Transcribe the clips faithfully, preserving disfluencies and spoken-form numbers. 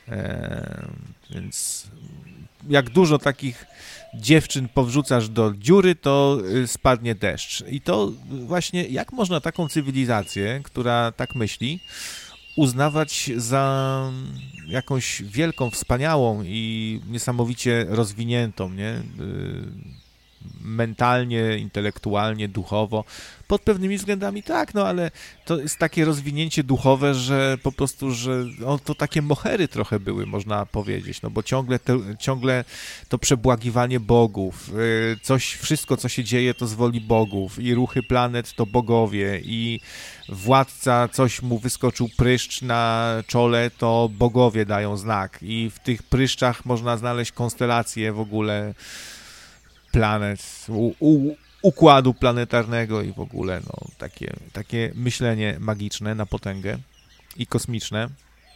E, więc jak dużo takich dziewczyn powrzucasz do dziury, to spadnie deszcz. I to właśnie, jak można taką cywilizację, która tak myśli, uznawać za jakąś wielką, wspaniałą i niesamowicie rozwiniętą, nie? Mentalnie, intelektualnie, duchowo. Pod pewnymi względami tak, no ale to jest takie rozwinięcie duchowe, że po prostu, że no, to takie mohery trochę były, można powiedzieć, no bo ciągle, te, ciągle to przebłagiwanie bogów, coś, wszystko co się dzieje to z woli bogów i ruchy planet to bogowie i władca, coś mu wyskoczył pryszcz na czole, to bogowie dają znak i w tych pryszczach można znaleźć konstelacje w ogóle planet, u, u, układu planetarnego i w ogóle no, takie, takie myślenie magiczne na potęgę i kosmiczne.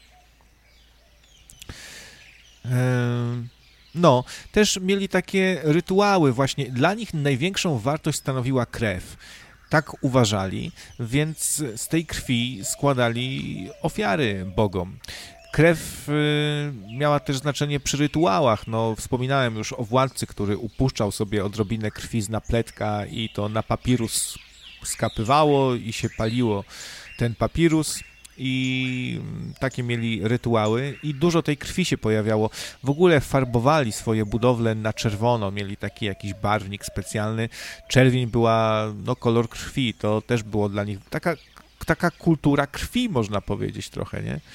No, też mieli takie rytuały właśnie, dla nich największą wartość stanowiła krew. Tak uważali, więc z tej krwi składali ofiary bogom. Krew y, miała też znaczenie przy rytuałach. No, wspominałem już o władcy, który upuszczał sobie odrobinę krwi z napletka i to na papirus skapywało i się paliło ten papirus i takie mieli rytuały i dużo tej krwi się pojawiało. W ogóle farbowali swoje budowle na czerwono, mieli taki jakiś barwnik specjalny. Czerwień była, no, kolor krwi, to też było dla nich taka, taka kultura krwi, można powiedzieć trochę, nie?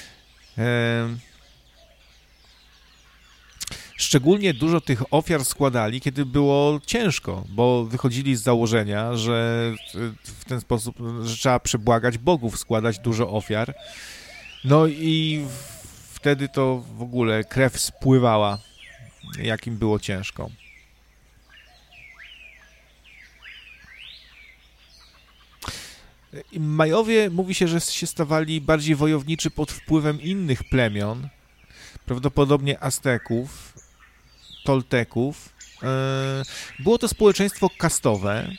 Szczególnie dużo tych ofiar składali, kiedy było ciężko, bo wychodzili z założenia, że w ten sposób, że trzeba przebłagać bogów, składać dużo ofiar. No i wtedy to w ogóle krew spływała, jak im było ciężko. Majowie, mówi się, że się stawali bardziej wojowniczy pod wpływem innych plemion, prawdopodobnie Azteków, Tolteków. Było to społeczeństwo kastowe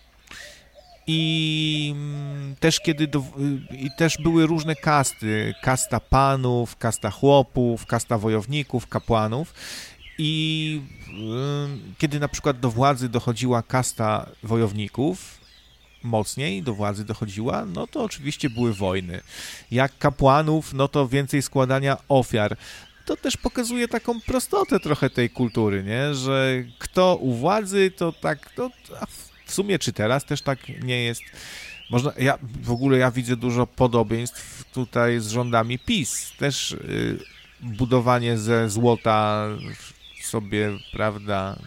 i też kiedy do, i też były różne kasty, kasta panów, kasta chłopów, kasta wojowników, kapłanów i kiedy na przykład do władzy dochodziła kasta wojowników, mocniej do władzy dochodziła, no to oczywiście były wojny. Jak kapłanów, no to więcej składania ofiar. To też pokazuje taką prostotę trochę tej kultury, nie? Że kto u władzy, to tak, to w sumie czy teraz też tak nie jest. Można, ja w ogóle ja widzę dużo podobieństw tutaj z rządami PiS. Też y, budowanie ze złota sobie, prawda,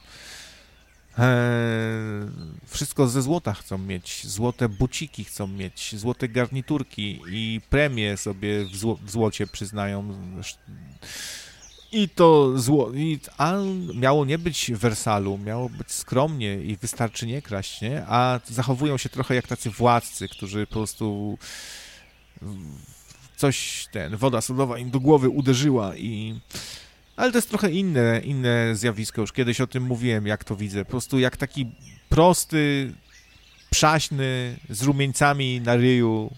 wszystko ze złota chcą mieć, złote buciki chcą mieć, złote garniturki i premie sobie w, zło, w złocie przyznają. I to zło... I, a miało nie być w Wersalu, miało być skromnie i wystarczy nie kraść, nie? A zachowują się trochę jak tacy władcy, którzy po prostu coś, ten, woda sodowa im do głowy uderzyła i... Ale to jest trochę inne, inne zjawisko, już kiedyś o tym mówiłem, jak to widzę. Po prostu jak taki prosty, przaśny, z rumieńcami na ryju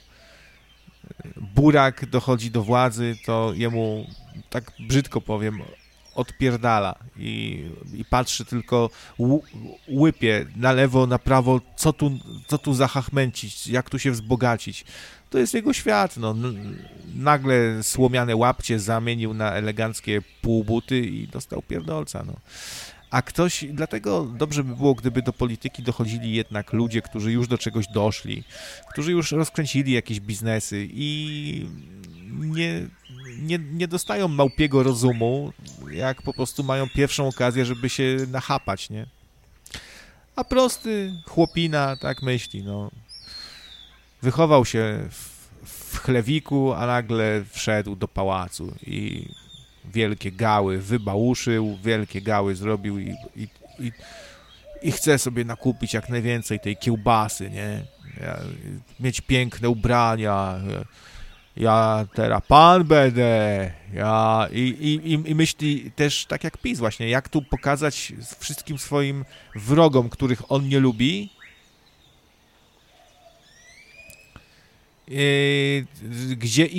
burak dochodzi do władzy, to jemu, tak brzydko powiem, odpierdala i, i patrzy tylko, łypie na lewo, na prawo, co tu, co tu zahachmęcić, jak tu się wzbogacić. To jest jego świat, no. Nagle słomiane łapcie zamienił na eleganckie półbuty i dostał pierdolca, no. A ktoś, dlatego dobrze by było, gdyby do polityki dochodzili jednak ludzie, którzy już do czegoś doszli, którzy już rozkręcili jakieś biznesy i nie, nie, nie dostają małpiego rozumu, jak po prostu mają pierwszą okazję, żeby się nachapać, nie? A prosty chłopina tak myśli, no. Wychował się w, w chlewiku, a nagle wszedł do pałacu i wielkie gały wybałuszył, wielkie gały zrobił i, i, i, i chce sobie nakupić jak najwięcej tej kiełbasy, nie? Ja, mieć piękne ubrania, ja teraz pan będę, ja i, i, i myśli też tak jak PiS właśnie, jak tu pokazać wszystkim swoim wrogom, których on nie lubi, Yy, gdzie